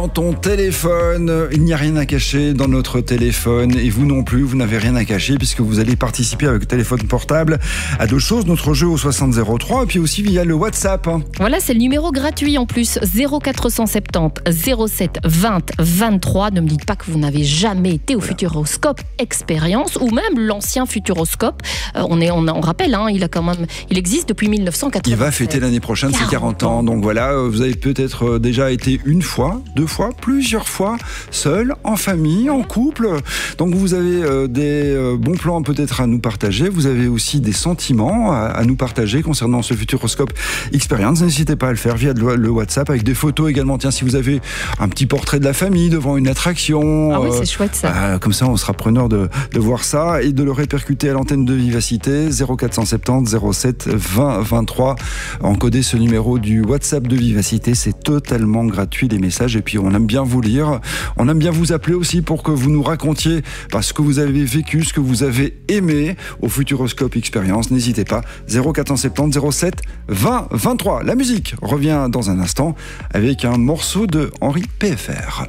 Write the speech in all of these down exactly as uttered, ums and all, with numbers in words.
Dans ton téléphone, il n'y a rien à cacher dans notre téléphone et vous non plus, vous n'avez rien à cacher puisque vous allez participer avec le téléphone portable à deux choses, notre jeu au soixante zéro trois et puis aussi via le WhatsApp. Voilà, c'est le numéro gratuit en plus, zéro quatre cent soixante-dix zéro sept vingt vingt-trois. Ne me dites pas que vous n'avez jamais été au voilà. Futuroscope Expérience ou même l'ancien Futuroscope. Euh, on, est, on, on rappelle, hein, il, a quand même, il existe depuis mille neuf cent quatre-vingt-sept. Il va fêter l'année prochaine ses quarante ans. Donc voilà, vous avez peut-être déjà été une fois, deux fois, plusieurs fois, seul, en famille, en couple. Donc vous avez euh, des euh, bons plans peut-être à nous partager. Vous avez aussi des sentiments à, à nous partager concernant ce Futuroscope Experience. N'hésitez pas à le faire via le, le WhatsApp avec des photos également. Tiens, si vous avez un petit portrait de la famille devant une attraction. Ah oui, euh, c'est chouette ça. Euh, comme ça, on sera preneur de, de voir ça et de le répercuter à l'antenne de Vivacité. zéro quatre cent soixante-dix zéro sept vingt vingt-trois. Encodez ce numéro du WhatsApp de Vivacité. C'est totalement gratuit les messages et puis on aime bien vous lire. On aime bien vous appeler aussi pour que vous nous racontiez bah, ce que vous avez vécu, ce que vous avez aimé au Futuroscope Experience. N'hésitez pas, zéro quatre cent soixante-dix zéro sept vingt vingt-trois. La musique revient dans un instant avec un morceau de Henri P F R.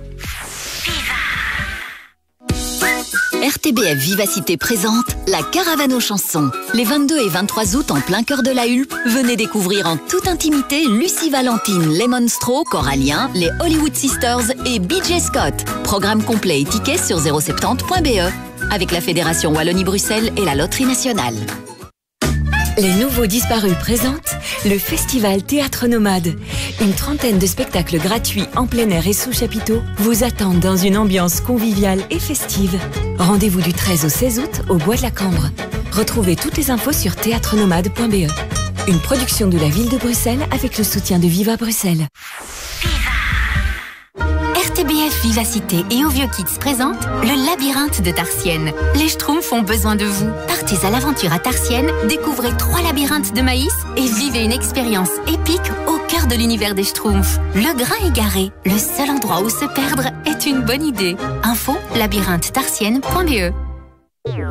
R T B F Vivacité présente la Caravane aux chansons. Les vingt-deux et vingt-trois août, en plein cœur de la Hulpe, venez découvrir en toute intimité Lucie Valentine, les Monstro, Corallien, les Hollywood Sisters et B J Scott. Programme complet et tickets sur zéro soixante-dix point B E avec la Fédération Wallonie-Bruxelles et la Loterie Nationale. Les Nouveaux Disparus présentent le Festival Théâtre Nomade. Une trentaine de spectacles gratuits en plein air et sous chapiteau vous attendent dans une ambiance conviviale et festive. Rendez-vous du treize au seize août au Bois de la Cambre. Retrouvez toutes les infos sur théâtre nomade point B E. Une production de la ville de Bruxelles avec le soutien de Viva Bruxelles. R T B F Vivacité et Au Vieux Kids présente le labyrinthe de Tarsienne. Les Schtroumpfs ont besoin de vous. Partez à l'aventure à Tarsienne, découvrez trois labyrinthes de maïs et vivez une expérience épique au cœur de l'univers des Schtroumpfs. Le Grain égaré, le seul endroit où se perdre est une bonne idée. Info labyrinthe tarsienne point B E.